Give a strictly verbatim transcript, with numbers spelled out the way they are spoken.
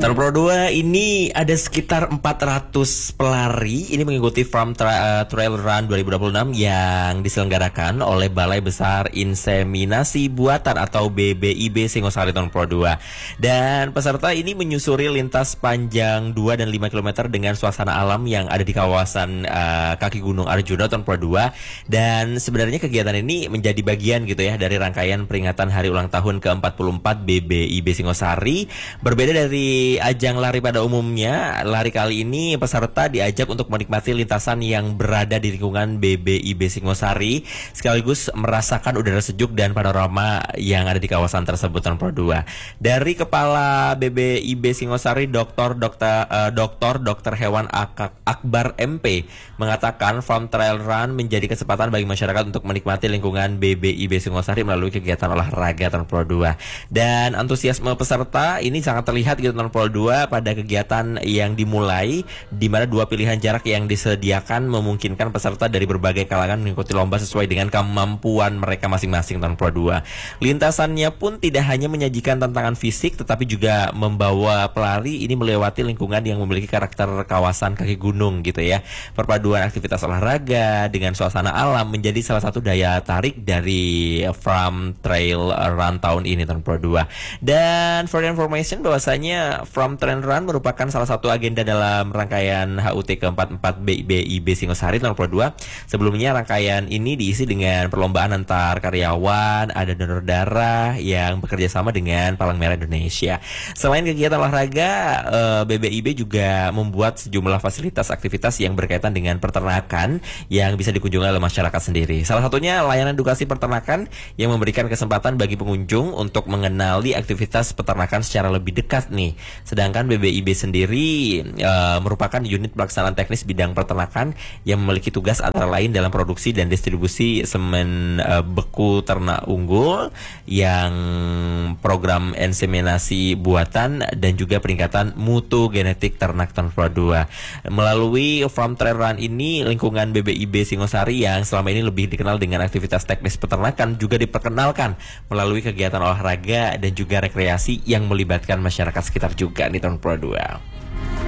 Tahun Pro dua ini ada sekitar empat ratus pelari ini mengikuti Farm Tra uh, Trail Run dua ribu dua puluh enam yang diselenggarakan oleh Balai Besar Inseminasi Buatan atau B B I B Singosari tahun Pro dua. Dan peserta ini menyusuri lintas panjang dua dan lima kilometer dengan suasana alam yang ada di kawasan uh, kaki Gunung Arjuna tahun Pro dua. Dan sebenarnya kegiatan ini menjadi bagian gitu ya dari rangkaian peringatan hari ulang tahun ke empat puluh empat B B I B Singosari. Berbeda dari ajang lari pada umumnya, lari kali ini peserta diajak untuk menikmati lintasan yang berada di lingkungan B B I B Singosari sekaligus merasakan udara sejuk dan panorama yang ada di kawasan tersebut tahun Pro dua. Dari Kepala B B I B Singosari Doktor Dokter uh, Doktor Dokter Hewan Ak Akbar M P mengatakan Farm Trail Run menjadi kesempatan bagi masyarakat untuk menikmati lingkungan B B I B Singosari melalui kegiatan olahraga tahun Pro dua. Dan antusiasme peserta ini sangat terlihat gitu tahun Pro dua pada kegiatan yang dimulai di mana dua pilihan jarak yang disediakan memungkinkan peserta dari berbagai kalangan mengikuti lomba sesuai dengan kemampuan mereka masing-masing tahun Pro dua. Lintasannya pun tidak hanya menyajikan tantangan fisik tetapi juga membawa pelari ini melewati lingkungan yang memiliki karakter kawasan kaki gunung gitu ya. Perpaduan aktivitas olahraga dengan suasana alam menjadi salah satu daya tarik dari Farm Trail Run tahun ini tahun Pro dua. Dan for information bahwasanya Farm Trail Run merupakan salah satu agenda dalam rangkaian H U T ke empat puluh empat B B I B Singosari tahun Pro dua. Sebelumnya rangkaian ini diisi dengan perlombaan antar karyawan, ada donor darah yang bekerja sama dengan Palang Merah Indonesia. Selain kegiatan olahraga, B B I B juga membuat sejumlah fasilitas aktivitas yang berkaitan dengan peternakan yang bisa dikunjungi oleh masyarakat sendiri. Salah satunya layanan edukasi peternakan yang memberikan kesempatan bagi pengunjung untuk mengenali aktivitas peternakan secara lebih dekat nih. Sedangkan B B I B sendiri e, merupakan unit pelaksanaan teknis bidang peternakan yang memiliki tugas antara lain dalam produksi dan distribusi semen e, beku ternak unggul, yang program inseminasi buatan dan juga peningkatan mutu genetik ternak tahun Pro dua. Melalui Farm Trail Run ini, lingkungan B B I B Singosari yang selama ini lebih dikenal dengan aktivitas teknis peternakan juga diperkenalkan melalui kegiatan olahraga dan juga rekreasi yang melibatkan masyarakat sekitar juga di tahun Pro dua.